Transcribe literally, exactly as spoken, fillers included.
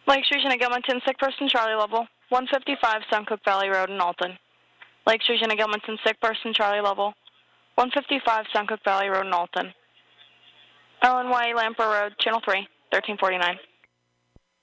Lake Street and Gilmanton, sick person, Charlie level. one fifty-five Suncook Valley Road in Alton. Lake Street and Gilmanton, sick person, Charlie level. one fifty-five Suncook Valley Road in Alton. Ellen Y. Lamper Road, Channel three, thirteen forty-nine.